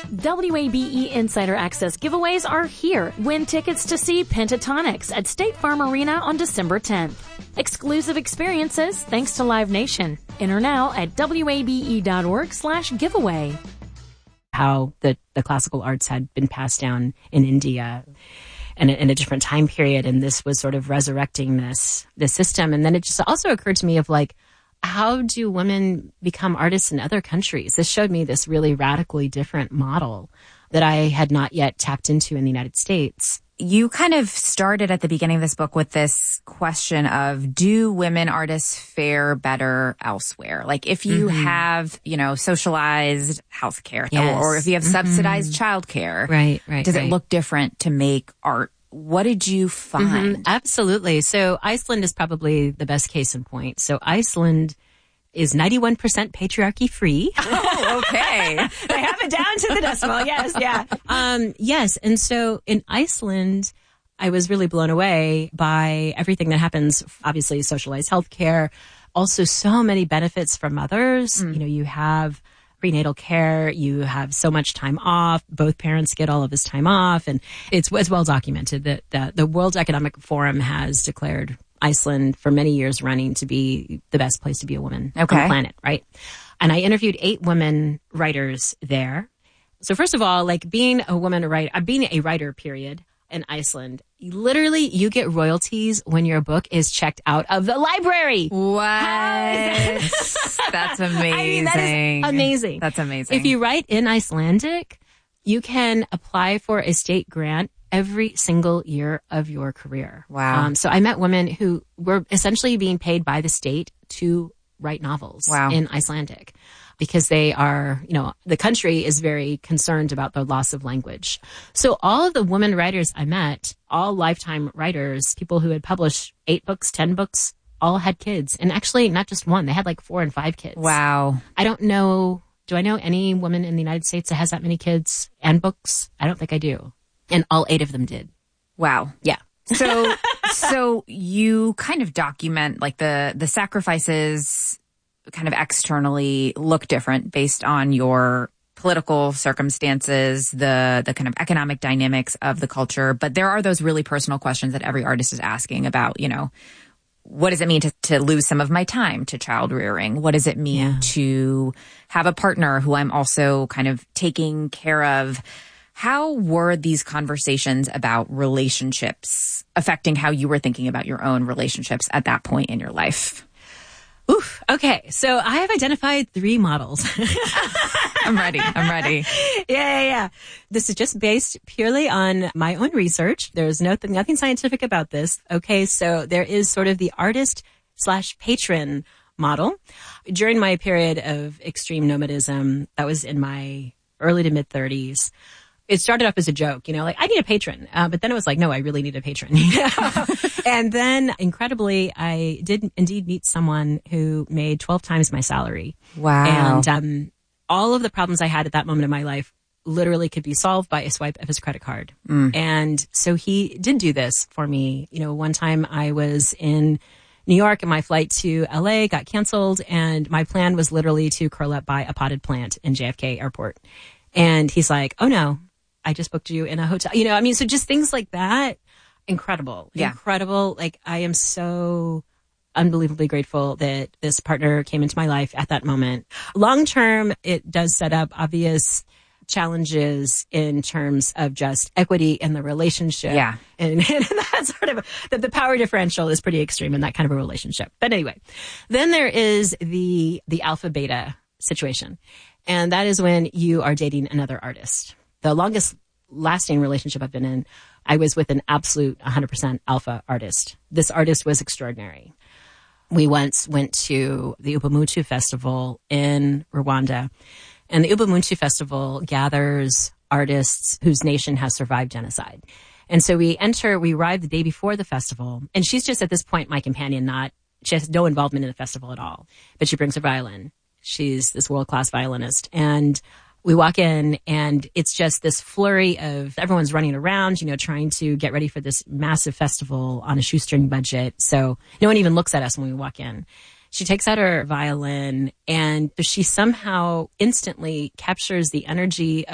WABE Insider Access giveaways are here. Win tickets to see Pentatonics at State Farm Arena on December 10th. Exclusive experiences thanks to Live Nation. Enter now at wabe.org/giveaway. How the classical arts had been passed down in India and in a different time period. And this was sort of resurrecting this system. And then it just also occurred to me of like, how do women become artists in other countries? This showed me this really radically different model that I had not yet tapped into in the United States. You kind of started at the beginning of this book with this question of, do women artists fare better elsewhere? Like if you have, socialized healthcare, or if you have subsidized childcare, right, does it look different to make art? What did you find? Absolutely. So Iceland is probably the best case in point. So Iceland is 91% patriarchy free. Oh, okay. They have it down to the decimal. Yes. Yeah. Yes. And so in Iceland, I was really blown away by everything that happens. Obviously, socialized healthcare, also so many benefits for mothers. You have prenatal care, you have so much time off. Both parents get all of this time off. And it's well documented that the World Economic Forum has declared Iceland for many years running to be the best place to be a woman on the planet, right? And I interviewed 8 women writers there. So first of all, like being a writer, period, in Iceland, you get royalties when your book is checked out of the library. What? That's amazing. I mean, that is amazing. That's amazing. If you write in Icelandic, you can apply for a state grant every single year of your career. Wow. So I met women who were essentially being paid by the state to write novels in Icelandic because they are, the country is very concerned about the loss of language. So all of the women writers I met, all lifetime writers, people who had published 8 books, 10 books, all had kids. And actually not just one, they had like 4 and 5 kids. Wow. I don't know. Do I know any woman in the United States that has that many kids and books? I don't think I do. And all 8 of them did. Wow. Yeah. So you kind of document like the sacrifices kind of externally look different based on your political circumstances, the kind of economic dynamics of the culture. But there are those really personal questions that every artist is asking about, what does it mean to lose some of my time to child rearing? What does it mean to have a partner who I'm also kind of taking care of? How were these conversations about relationships affecting how you were thinking about your own relationships at that point in your life? Oof. Okay. So I have identified 3 models. I'm ready. Yeah. This is just based purely on my own research. There's nothing scientific about this. Okay. So there is sort of the artist/patron model. During my period of extreme nomadism, that was in my early to mid 30s. It started off as a joke, like I need a patron. But then it was like, no, I really need a patron. And then incredibly, I did indeed meet someone who made 12 times my salary. Wow. And all of the problems I had at that moment in my life literally could be solved by a swipe of his credit card. And so he did do this for me. One time I was in New York and my flight to LA got canceled. And my plan was literally to curl up by a potted plant in JFK airport. And he's like, oh no, I just booked you in a hotel. So just things like that. Incredible. Yeah. Incredible. Like I am so unbelievably grateful that this partner came into my life at that moment. Long term, it does set up obvious challenges in terms of just equity in the relationship. Yeah. And that's sort of the power differential is pretty extreme in that kind of a relationship. But anyway, then there is the alpha beta situation. And that is when you are dating another artist. The longest lasting relationship I've been in, I was with an absolute 100% alpha artist. This artist was extraordinary. We once went to the Ubuntu Festival in Rwanda. And the Ubuntu Festival gathers artists whose nation has survived genocide. And so we arrive the day before the festival. And she's just at this point my companion, she has no involvement in the festival at all. But she brings her violin. She's this world-class violinist. And we walk in and it's just this flurry of everyone's running around, trying to get ready for this massive festival on a shoestring budget. So no one even looks at us when we walk in. She takes out her violin and she somehow instantly captures the energy